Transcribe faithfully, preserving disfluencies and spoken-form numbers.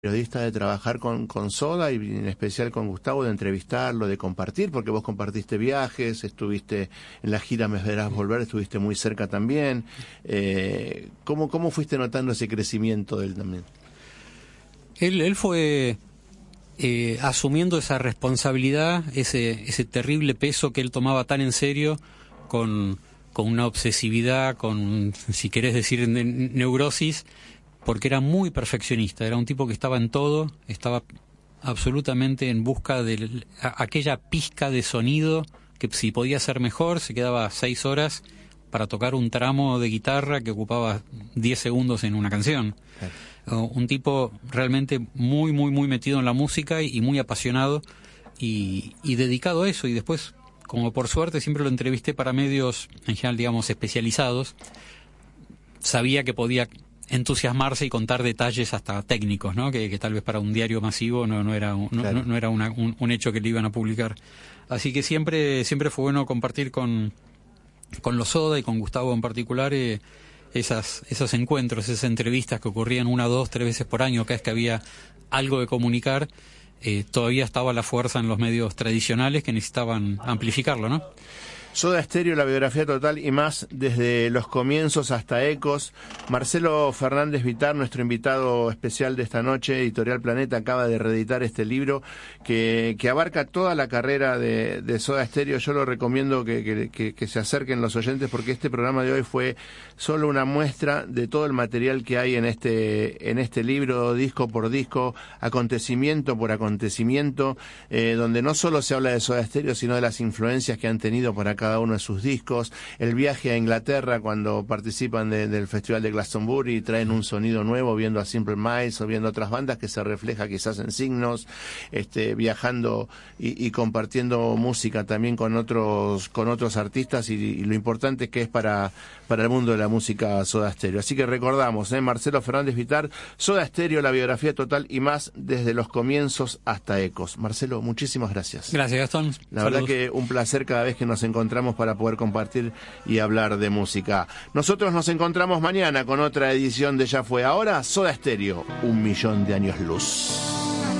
periodista de trabajar con, con Soda y en especial con Gustavo, de entrevistarlo, de compartir, porque vos compartiste viajes, estuviste en la gira Me Verás Volver, estuviste muy cerca también. Eh, ¿cómo, ¿Cómo fuiste notando ese crecimiento de él también? Él, él fue eh, asumiendo esa responsabilidad, ese, ese terrible peso que él tomaba tan en serio, con, con una obsesividad, con, si querés decir, ne neurosis, porque era muy perfeccionista, era un tipo que estaba en todo, estaba absolutamente en busca de a, aquella pizca de sonido que si podía ser mejor, se quedaba seis horas para tocar un tramo de guitarra que ocupaba diez segundos en una canción. Claro. Uh, un tipo realmente muy, muy, muy metido en la música y, y muy apasionado y, y dedicado a eso. Y después, como por suerte siempre lo entrevisté para medios, en general, digamos, especializados, sabía que podía entusiasmarse y contar detalles hasta técnicos, ¿no? Que, que tal vez para un diario masivo no, no era, un, no, claro. no, no era una, un, un hecho que le iban a publicar. Así que siempre siempre fue bueno compartir con, con los Soda y con Gustavo en particular eh, esas, esos encuentros, esas entrevistas que ocurrían una, dos, tres veces por año, cada vez que había algo de comunicar. Eh, todavía estaba la fuerza en los medios tradicionales que necesitaban amplificarlo, ¿no? Soda Stereo, la biografía total y más, desde los comienzos hasta Ecos. Marcelo Fernández Vitar, nuestro invitado especial de esta noche, Editorial Planeta, acaba de reeditar este libro que, que abarca toda la carrera de, de Soda Stereo. Yo lo recomiendo que, que, que, que se acerquen los oyentes, porque este programa de hoy fue solo una muestra de todo el material que hay en este, en este libro, disco por disco, acontecimiento por acontecimiento, eh, donde no solo se habla de Soda Stereo, sino de las influencias que han tenido por acá cada uno de sus discos, el viaje a Inglaterra cuando participan de, del Festival de Glastonbury y traen un sonido nuevo, viendo a Simple Minds o viendo otras bandas, que se refleja quizás en Signos, este, viajando y, y compartiendo música también con otros con otros artistas y, y lo importante que es para, para el mundo de la música Soda Stereo. Así que recordamos, ¿eh? Marcelo Fernández Vitar, Soda Stereo, la biografía total y más, desde los comienzos hasta Ecos. Marcelo, muchísimas gracias. Gracias, Gastón. La Saludos. verdad que un placer cada vez que nos encontramos para poder compartir y hablar de música. Nosotros nos encontramos mañana con otra edición de Ya Fue. Ahora, Soda Stereo, un millón de años luz.